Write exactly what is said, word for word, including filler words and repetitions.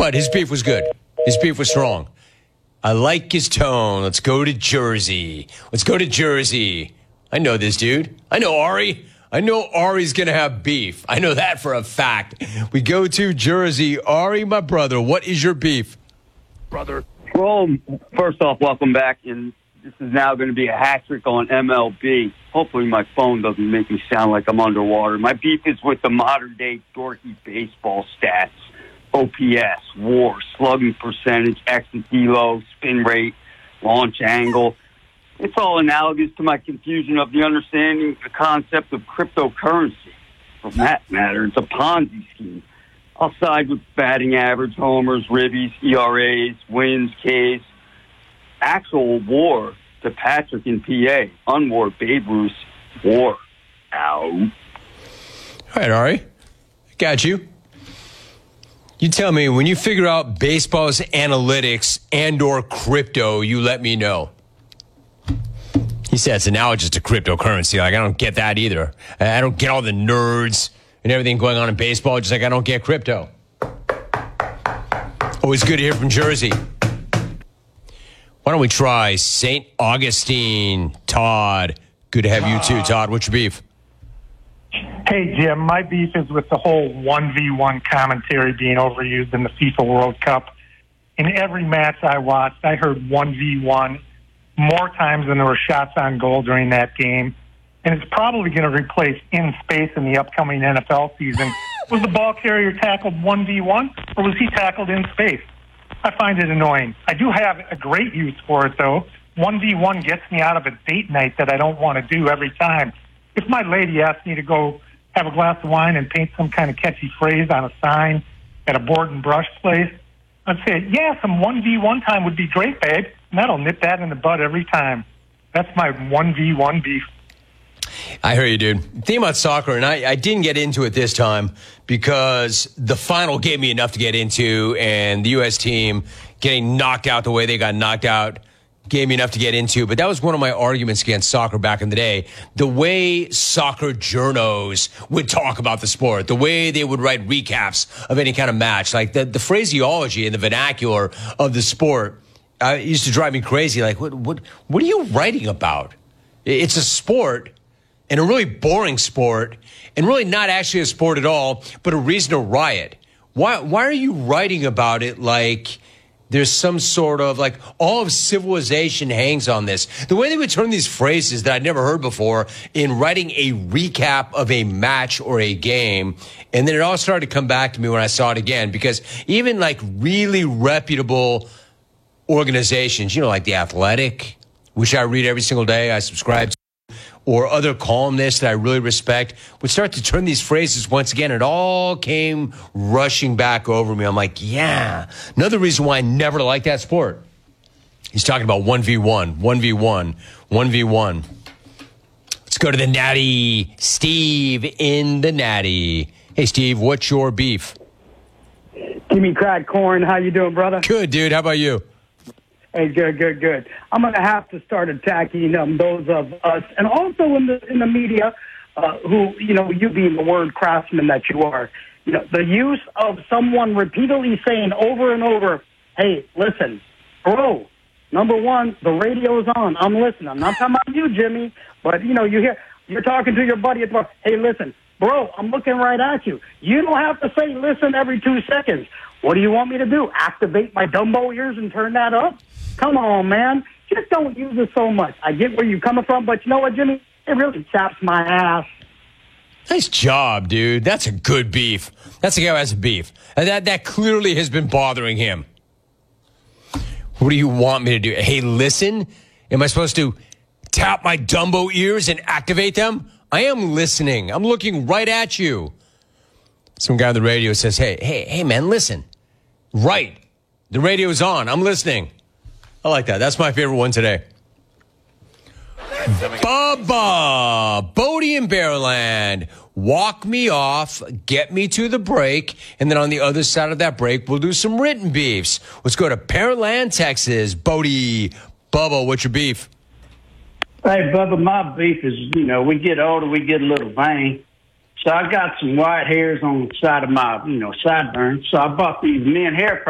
But his beef was good. His beef was strong. I like his tone. Let's go to Jersey. Let's go to Jersey. I know this dude. I know Ari. I know Ari's going to have beef. I know that for a fact. We go to Jersey. Ari, my brother, what is your beef? Brother. Well, first off, welcome back. And this is now going to be a hat trick on M L B. Hopefully my phone doesn't make me sound like I'm underwater. My beef is with the modern-day dorky baseball stats. O P S, WAR, slugging percentage, exit velo, spin rate, launch angle. It's all analogous to my confusion of the understanding the concept of cryptocurrency. For that matter, it's a Ponzi scheme. I'll side with batting average, homers, ribbies, E R As, wins, Ks. Actual WAR to Patrick in P A. Unwar Babe Ruth. WAR. Ow. All right, Ari. I got you. You tell me, when you figure out baseball's analytics and or crypto, you let me know. He said it's analogous to cryptocurrency. Like, I don't get that either. I don't get all the nerds and everything going on in baseball, just like I don't get crypto. Always good to hear from Jersey. Why don't we try Saint Augustine? Todd, good to have you too. Todd, what's your beef? Hey, Jim, my beef is with the whole one v one commentary being overused in the FIFA World Cup. In every match I watched, I heard one v one more times than there were shots on goal during that game. And it's probably going to replace in space in the upcoming N F L season. Was the ball carrier tackled one v one, or was he tackled in space? I find it annoying. I do have a great use for it, though. one v one gets me out of a date night that I don't want to do every time. If my lady asks me to go have a glass of wine and paint some kind of catchy phrase on a sign at a board and brush place, I'd say, yeah, some one v one time would be great, babe. And that'll nip that in the bud every time. That's my one v one beef. I hear you, dude. Thing about soccer, and I, I didn't get into it this time because the final gave me enough to get into, and the U S team getting knocked out the way they got knocked out gave me enough to get into. But that was one of my arguments against soccer back in the day. The way soccer journos would talk about the sport, the way they would write recaps of any kind of match, like the, the phraseology and the vernacular of the sport uh, used to drive me crazy. Like, what, what, what are you writing about? It's a sport, and a really boring sport, and really not actually a sport at all, but a reason to riot. Why, why are you writing about it like there's some sort of, like, all of civilization hangs on this? The way they would turn these phrases that I'd never heard before in writing a recap of a match or a game, and then it all started to come back to me when I saw it again, because even, like, really reputable organizations, you know, like The Athletic, which I read every single day, I subscribe to, or other columnists that I really respect, would start to turn these phrases once again. It all came rushing back over me. I'm like, yeah. Another reason why I never liked that sport. He's talking about one v one, one v one, one v one. Let's go to the Natty. Steve in the Natty. Hey, Steve, what's your beef? Jimmy Crack Corn, how you doing, brother? Good, dude. How about you? Hey, good, good, good. I'm going to have to start attacking um, those of us, and also in the in the media, uh, who, you know, you being the word craftsman that you are, you know, the use of someone repeatedly saying over and over, hey, listen, bro, number one, the radio is on. I'm listening. I'm not talking about you, Jimmy, but, you know, you hear, you're talking to your buddy at the bar. Hey, listen, bro, I'm looking right at you. You don't have to say listen every two seconds. What do you want me to do? Activate my Dumbo ears and turn that up? Come on, man. Just don't use it so much. I get where you're coming from, but you know what, Jimmy? It really chaps my ass. Nice job, dude. That's a good beef. That's a guy who has a beef. And that, that clearly has been bothering him. What do you want me to do? Hey, listen, am I supposed to tap my Dumbo ears and activate them? I am listening. I'm looking right at you. Some guy on the radio says, hey, hey, hey, man, listen. Right. The radio's on. I'm listening. I like that. That's my favorite one today. Bubba, Bodie in Bearland. Walk me off, get me to the break, and then on the other side of that break, we'll do some written beefs. Let's go to Pearland, Texas. Bodie, Bubba, what's your beef? Hey, Bubba, my beef is, you know, we get older, we get a little vain. So I got some white hairs on the side of my, you know, sideburns. So I bought these men hair